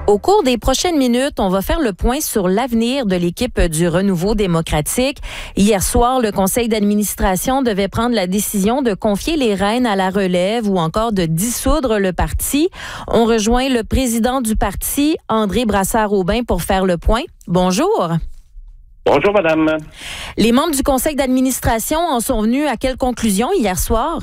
Au cours des prochaines minutes, on va faire le point sur l'avenir de l'équipe du Renouveau démocratique. Hier soir, le conseil d'administration devait prendre la décision de confier les rênes à la relève ou encore de dissoudre le parti. On rejoint le président du parti, André Brassard-Aubin, pour faire le point. Bonjour. Bonjour, madame. Les membres du conseil d'administration en sont venus à quelle conclusion hier soir?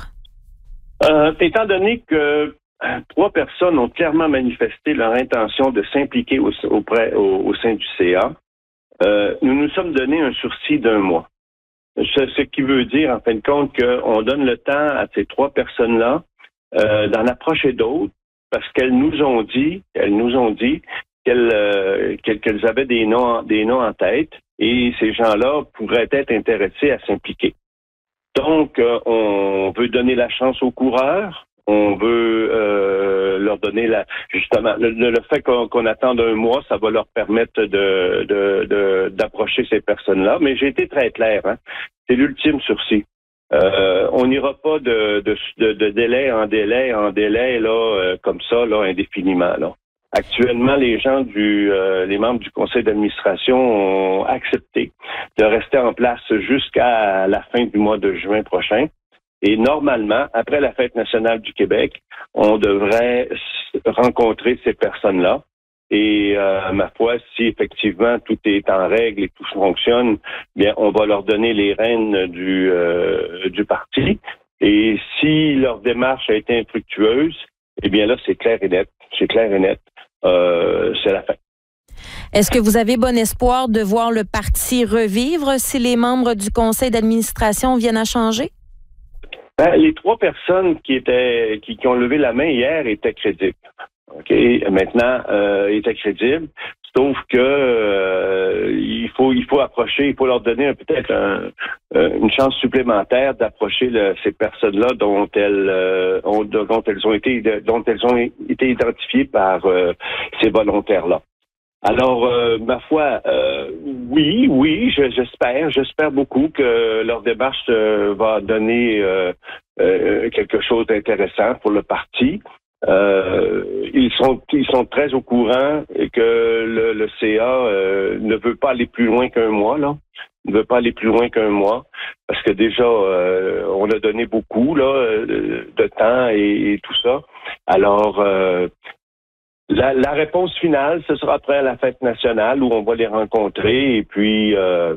Étant donné que 3 personnes ont clairement manifesté leur intention de s'impliquer au sein du CA, nous nous sommes donné un sursis d'1 mois. Ce qui veut dire, en fin de compte, qu'on donne le temps à ces 3 personnes-là d'en approcher d'autres, parce qu'elles nous ont dit qu'elles avaient des noms en tête, et ces gens-là pourraient être intéressés à s'impliquer. Donc, on veut donner la chance aux coureurs. On veut leur donner justement le fait qu'on attende 1 mois, ça va leur permettre d'approcher ces personnes-là. Mais j'ai été très clair, hein. C'est l'ultime sursis. On n'ira pas de délai en délai là, comme ça là, indéfiniment là. Actuellement, les membres du conseil d'administration ont accepté de rester en place jusqu'à la fin du mois de juin prochain. Et normalement, après la Fête nationale du Québec, on devrait rencontrer ces personnes-là. Et ma foi, si effectivement tout est en règle et tout fonctionne, bien, on va leur donner les rênes du parti. Et si leur démarche a été infructueuse, eh bien là, c'est clair et net. C'est clair et net. C'est la fin. Est-ce que vous avez bon espoir de voir le parti revivre si les membres du conseil d'administration viennent à changer? Les 3 personnes qui ont levé la main hier étaient crédibles. OK? Maintenant, étaient crédibles. Sauf que il faut approcher, il faut leur donner peut-être une chance supplémentaire d'approcher ces personnes-là dont elles ont été identifiées par ces volontaires-là. Alors, ma foi, oui, j'espère beaucoup que leur démarche va donner quelque chose d'intéressant pour le parti. Ils sont très au courant et que le CA ne veut pas aller plus loin qu'1 mois, là. Ne veut pas aller plus loin qu'1 mois, parce que déjà, on a donné beaucoup là de temps et tout ça. Alors, la réponse finale, ce sera après la fête nationale où on va les rencontrer et puis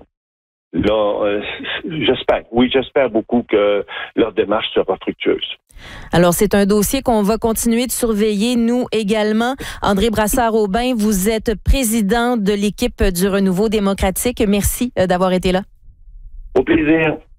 j'espère beaucoup que leur démarche sera fructueuse. Alors, c'est un dossier qu'on va continuer de surveiller, nous également. André Brassard-Aubin, vous êtes président de l'équipe du Renouveau démocratique. Merci d'avoir été là. Au plaisir.